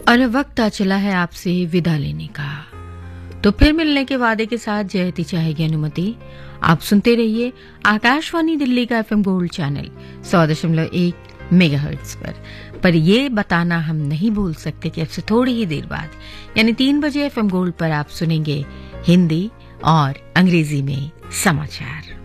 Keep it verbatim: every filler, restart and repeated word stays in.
और वक्त आ चला है आपसे विदा लेने का। तो फिर मिलने के वादे के साथ जयती चाहेगी अनुमति। आप सुनते रहिए आकाशवाणी दिल्ली का एफएम गोल्ड चैनल सौ दशमलव एक मेगाहर्ट्ज पर। पर ये बताना हम नहीं भूल सकते कि अब से थोड़ी ही देर बाद यानी तीन बजे एफएम गोल्ड पर आप सुनेंगे हिंदी और अंग्रेजी में समाचार।